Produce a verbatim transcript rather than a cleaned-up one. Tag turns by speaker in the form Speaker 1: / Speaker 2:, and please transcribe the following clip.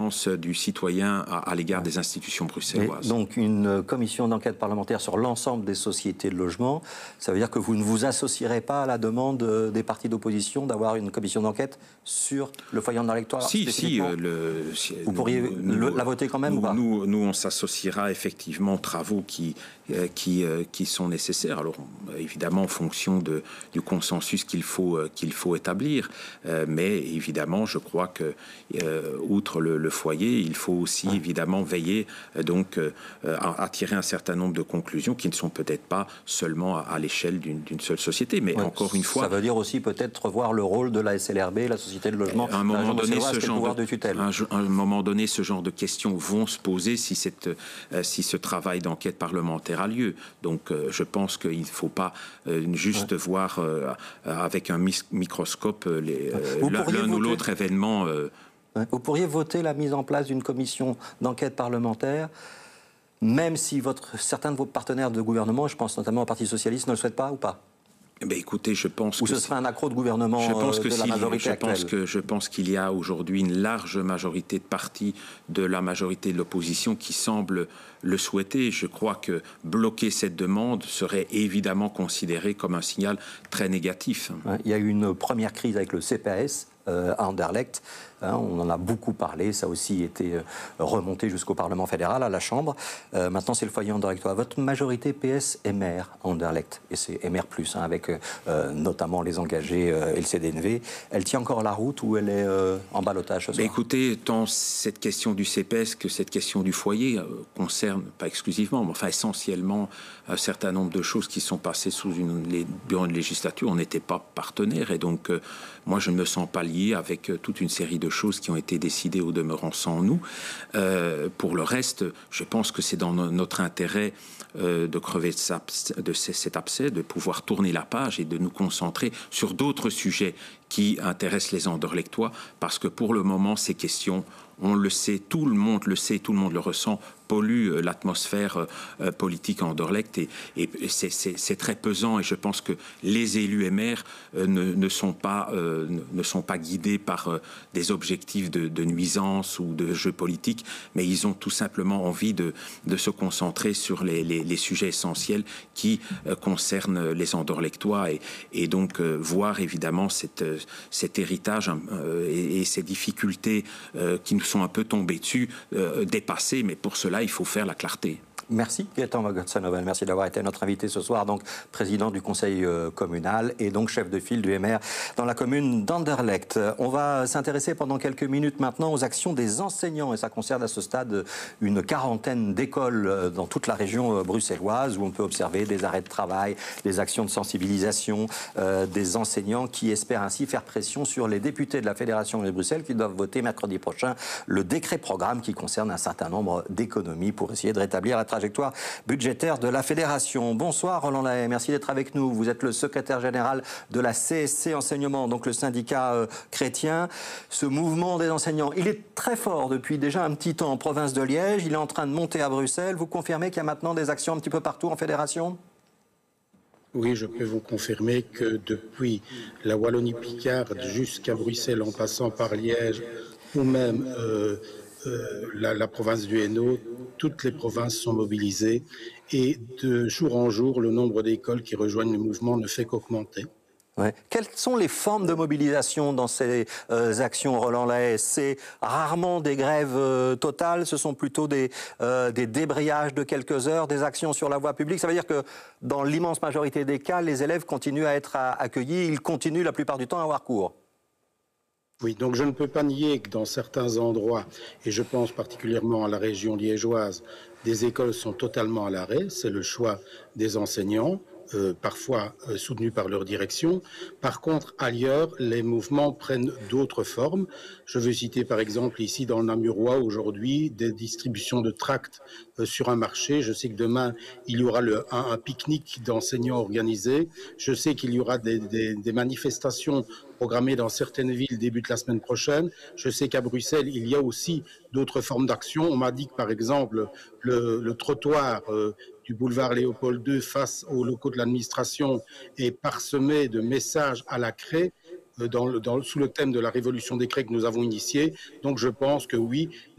Speaker 1: confiance du citoyen à, à l'égard des institutions bruxelloises.
Speaker 2: Et donc une commission d'enquête parlementaire sur l'ensemble des sociétés de logement, ça veut dire que vous ne vous associerez pas à la demande des partis d'opposition d'avoir une commission d'enquête sur le foyer Anderlecht?
Speaker 1: Si, si, euh, le, si,
Speaker 2: vous pourriez
Speaker 1: nous,
Speaker 2: le, la voter quand même
Speaker 1: nous,
Speaker 2: ou pas?
Speaker 1: nous, nous, on s'associera effectivement aux travaux qui, euh, qui, euh, qui sont nécessaires. Alors, évidemment, en fonction de, du consensus qu'il faut, euh, qu'il faut établir. Euh, mais évidemment, je crois que, euh, outre le, le foyer, il faut aussi ouais. évidemment veiller euh, donc, euh, à, à tirer un certain nombre de conclusions qui ne sont peut-être pas seulement à, à l'échelle d'une seule société. Mais ouais, encore une fois...
Speaker 2: Ça veut dire aussi peut-être revoir le rôle de la S L R B, la société de logement,
Speaker 1: à un moment donné, ce genre
Speaker 2: de, de tutelle.
Speaker 1: Un, à un moment donné, ce genre de questions vont se poser si, cette, euh, si ce travail d'enquête parlementaire a lieu. Donc, euh, je pense qu'il ne faut pas euh, juste ouais. voir euh, avec un microscope les, euh, l'un ou l'autre événement. Euh...
Speaker 2: Vous pourriez voter la mise en place d'une commission d'enquête parlementaire, même si votre, certains de vos partenaires de gouvernement, je pense notamment au Parti socialiste, ne le souhaitent pas ou pas?
Speaker 1: Ben écoutez, je pense
Speaker 2: Ou
Speaker 1: que
Speaker 2: ce serait un accroc de gouvernement
Speaker 1: je pense que
Speaker 2: de la
Speaker 1: si,
Speaker 2: majorité
Speaker 1: je
Speaker 2: actuelle.
Speaker 1: pense que je pense qu'il y a aujourd'hui une large majorité de partis de la majorité de l'opposition qui semble le souhaiter. Je crois que bloquer cette demande serait évidemment considéré comme un signal très négatif.
Speaker 2: Ouais, il y a eu une première crise avec le C P A S euh, à Anderlecht. Hein, on en a beaucoup parlé, ça a aussi été euh, remonté jusqu'au Parlement fédéral, à la Chambre. Euh, maintenant, c'est le foyer anderlechtois. Votre majorité P S est maire à Anderlecht, et c'est M R plus, hein, avec euh, notamment les engagés euh, et le C D N V. Elle tient encore la route ou elle est euh, en ballottage ce soir?
Speaker 1: Écoutez, tant cette question du C P S que cette question du foyer euh, concerne, pas exclusivement, mais enfin essentiellement un certain nombre de choses qui sont passées sous une, les, durant une législature. On n'était pas partenaires, et donc euh, moi je ne me sens pas lié avec euh, toute une série de choses qui ont été décidées au demeurant sans nous. Euh, pour le reste, je pense que c'est dans no notre intérêt euh, de crever de, de cet abcès, de pouvoir tourner la page et de nous concentrer sur d'autres sujets qui intéressent les Anderlechtois, parce que pour le moment, ces questions, on le sait, tout le monde le sait, tout le monde le ressent, pollue euh, l'atmosphère euh, politique à Anderlecht, et, et c'est très pesant, et je pense que les élus et maires euh, ne, ne, sont pas, euh, ne sont pas guidés par euh, des objectifs de, de nuisance ou de jeux politiques, mais ils ont tout simplement envie de, de se concentrer sur les, les, les sujets essentiels qui euh, concernent les Anderlechtois, et, et donc euh, voir évidemment cette, cet héritage euh, et, et ces difficultés euh, qui nous sont un peu tombées dessus, euh, dépassées, mais pour cela il faut faire la clarté.
Speaker 2: Merci Gaëtan Magotson-Novel, merci d'avoir été notre invité ce soir, donc président du conseil euh, communal et donc chef de file du M R dans la commune d'Anderlecht. On va s'intéresser pendant quelques minutes maintenant aux actions des enseignants, et ça concerne à ce stade une quarantaine d'écoles dans toute la région bruxelloise où on peut observer des arrêts de travail, des actions de sensibilisation, euh, des enseignants qui espèrent ainsi faire pression sur les députés de la Fédération de Bruxelles qui doivent voter mercredi prochain le décret programme qui concerne un certain nombre d'économies pour essayer de rétablir la trajectoire budgétaire de la Fédération. Bonsoir Roland Lahaye, merci d'être avec nous. Vous êtes le secrétaire général de la C S C Enseignement, donc le syndicat euh, chrétien. Ce mouvement des enseignants, il est très fort depuis déjà un petit temps en province de Liège. Il est en train de monter à Bruxelles. Vous confirmez qu'il y a maintenant des actions un petit peu partout en Fédération ?
Speaker 3: Oui, je peux vous confirmer que depuis la Wallonie-Picarde jusqu'à Bruxelles, en passant par Liège ou même euh, euh, la, la province du Hainaut, toutes les provinces sont mobilisées, et de jour en jour, le nombre d'écoles qui rejoignent le mouvement ne fait qu'augmenter.
Speaker 2: Ouais. Quelles sont les formes de mobilisation dans ces euh, actions, Roland Lahaye? C'est rarement des grèves euh, totales, ce sont plutôt des, euh, des débrayages de quelques heures, des actions sur la voie publique. Ça veut dire que dans l'immense majorité des cas, les élèves continuent à être à, accueillis, ils continuent la plupart du temps à avoir cours.
Speaker 3: Oui, donc je ne peux pas nier que dans certains endroits, et je pense particulièrement à la région liégeoise, des écoles sont totalement à l'arrêt, c'est le choix des enseignants. Euh, parfois euh, soutenus par leur direction. Par contre, ailleurs, les mouvements prennent d'autres formes. Je veux citer par exemple ici dans le Namurois aujourd'hui des distributions de tracts euh, sur un marché. Je sais que demain, il y aura le, un, un pique-nique d'enseignants organisé. Je sais qu'il y aura des, des, des manifestations programmées dans certaines villes début de la semaine prochaine. Je sais qu'à Bruxelles, il y a aussi d'autres formes d'action. On m'a dit que par exemple, le, le trottoir euh, du boulevard Léopold deux face aux locaux de l'administration est parsemé de messages à la craie dans le, dans, sous le thème de la révolution des craies que nous avons initiée. Donc je pense que oui,